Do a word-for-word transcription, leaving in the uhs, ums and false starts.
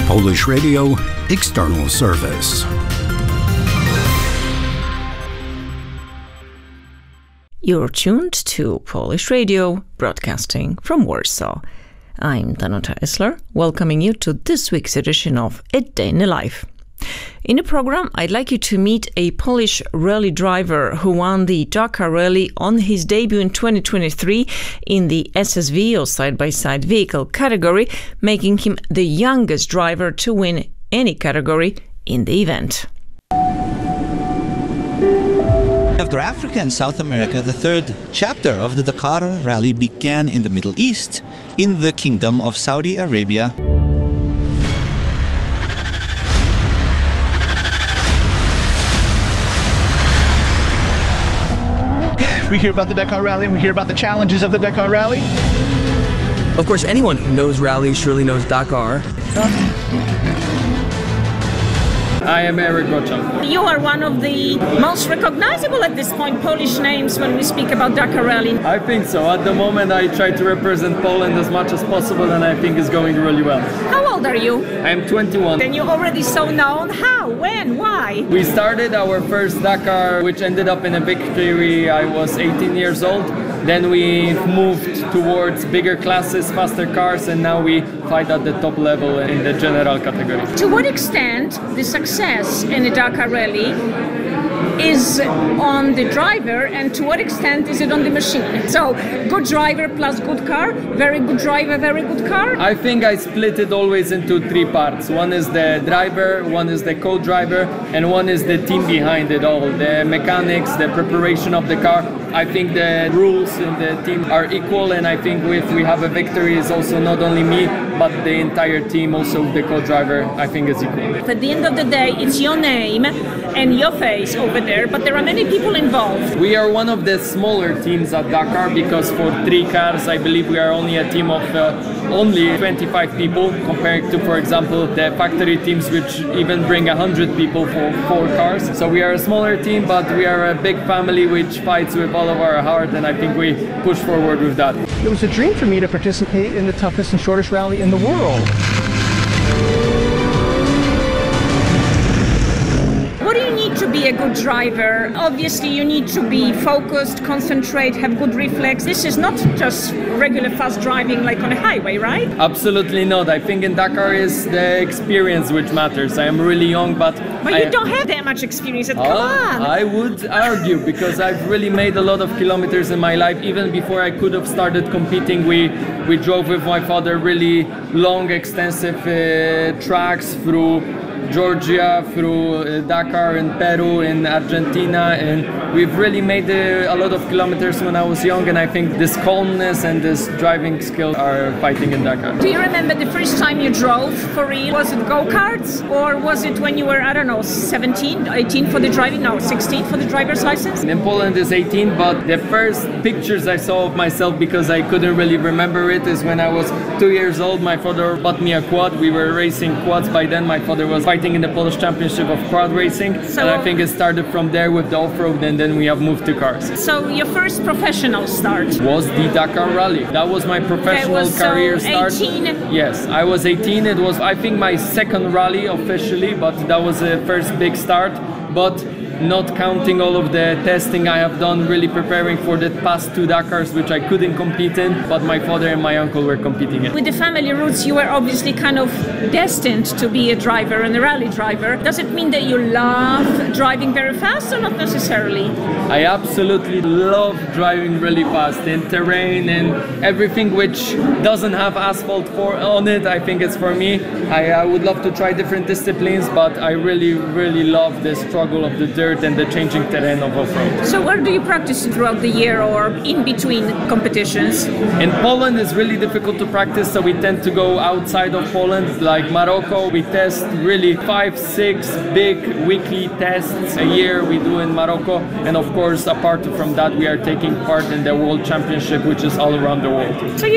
Polish Radio External Service. You're tuned to Polish Radio, broadcasting from Warsaw. I'm Danuta Esler, welcoming you to this week's edition of A Day in the Life. In the program, I'd like you to meet a Polish rally driver who won the Dakar Rally on his debut in twenty twenty-three in the S S V or side-by-side vehicle category, making him the youngest driver to win any category in the event. After Africa and South America, the third chapter of the Dakar Rally began in the Middle East, in the Kingdom of Saudi Arabia. We hear about the Dakar Rally and we hear about the challenges of the Dakar Rally. Of course, anyone who knows rally surely knows Dakar. I am Eric Goczan. You are one of the most recognizable at this point Polish names when we speak about Dakar Rally. I think so. At the moment, I try to represent Poland as much as possible, and I think it's going really well. How old are you? I'm twenty-one. And you're already so known. How? When? Why? We started our first Dakar, which ended up in a victory. I was eighteen years old. Then we moved towards bigger classes, faster cars, and now we fight at the top level in the general category. To what extent the success in the Dakar Rally is on the driver, and to what extent is it on the machine? So, good driver plus good car, very good driver, very good car? I think I split it always into three parts. One is the driver, one is the co-driver, and one is the team behind it all. The mechanics, the preparation of the car. I think the rules in the team are equal, and I think if we have a victory, it's also not only me, but the entire team, also the co-driver, I think is equal. At the end of the day, it's your name and your face over there, but there are many people involved. We are one of the smaller teams at Dakar because for three cars, I believe we are only a team of uh, only twenty-five people compared to, for example, the factory teams which even bring one hundred people for four cars. So we are a smaller team, but we are a big family which fights with all of our heart, and I think we push forward with that. It was a dream for me to participate in the toughest and shortest rally in the world. What do you need to be a good driver? Obviously, you need to be focused, concentrate, have good reflex. This is not just regular fast driving like on a highway, right? Absolutely not. I think in Dakar is the experience which matters. I am really young, but... But I, you don't have that much experience. Come uh, on! I would argue, because I've really made a lot of kilometers in my life. Even before I could have started competing, we, we drove with my father really long, extensive uh, tracks through Georgia, through uh, Dakar in Peru, in Argentina, and we've really made uh, a lot of kilometers when I was young, and I think this calmness and this driving skill are fighting in Dakar. Do you remember the first time you drove for real? Was it go-karts, or was it when you were, I don't know, seventeen, eighteen for the driving, no, sixteen for the driver's license? In Poland is eighteen, but the first pictures I saw of myself, because I couldn't really remember it, is when I was two years old. My father bought me a quad. We were racing quads by then. My father was fighting in the Polish Championship of quad racing, so, and I think it started from there with the off-road, and then we have moved to cars. So your first professional start was the Dakar Rally. That was my professional okay, was career so start. eighteen? Yes, I was eighteen. It was, I think, my second rally officially, but that was the first big start. But not counting all of the testing I have done, really preparing for the past two Dakars, which I couldn't compete in, but my father and my uncle were competing in. With the family roots, you were obviously kind of destined to be a driver and a rally driver. Does it mean that you love driving very fast, or not necessarily? I absolutely love driving really fast in terrain and everything which doesn't have asphalt for on it. I think it's for me. I, I would love to try different disciplines, but I really, really love the struggle of the dirt and the changing terrain of off-road. So where do you practice throughout the year or in between competitions? In Poland it's really difficult to practice, so we tend to go outside of Poland, like Morocco. We test really five, six big weekly tests a year we do in Morocco, and of course apart from that we are taking part in the World Championship, which is all around the world. So you